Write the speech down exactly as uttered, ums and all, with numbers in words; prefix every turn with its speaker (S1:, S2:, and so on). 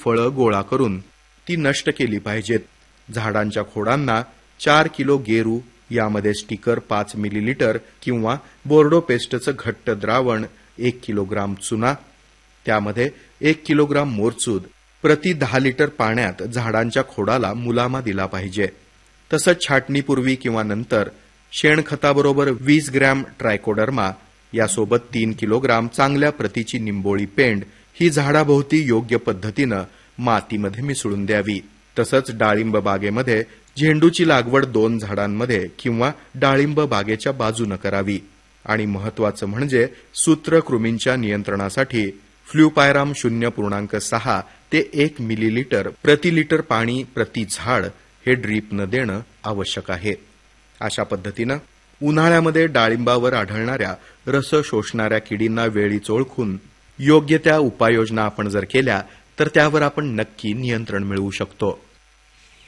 S1: फळं गोळा करून ती नष्ट केली पाहिजेत. झाडांच्या खोडांना चार किलो गेरू, यामध्ये स्टिकर पाच मिलीलिटर किंवा बोर्डो पेस्टचं घट्ट द्रावण एक किलोग्राम चुना, त्यामध्ये एक किलोग्राम मोरचूद प्रति दहा लिटर पाण्यात झाडांच्या खोडाला मुलामा दिला पाहिजे. तसंच छाटणीपूर्वी किंवा नंतर शेणखताबरोबर वीस ग्रॅम ट्रायकोडर्मा यासोबत तीन किलोग्राम चांगल्या प्रतीची निंबोळी पेंड ही झाडाभोवती योग्य पद्धतीनं मातीमध्ये मिसळून द्यावी. तसंच डाळिंब बागेमध्ये झेंडूची लागवड दोन झाडांमध्ये किंवा डाळिंब बागेच्या बाजूनं करावी. आणि महत्वाचं म्हणजे सूत्रकृमींच्या नियंत्रणासाठी फ्ल्युपायराम शून्य पूर्णांक सहा ते एक मिलीलिटर प्रति लिटर पाणी प्रति झाड हे ड्रीपनं देणं आवश्यक आहे. अशा पद्धतीनं उन्हाळ्यामध्ये डाळिंबावर आढळणाऱ्या रस शोषणाऱ्या किडींना वेळीच ओळखून योग्य त्या उपाययोजना आपण जर केल्या तर त्यावर आपण नक्की नियंत्रण मिळवू शकतो.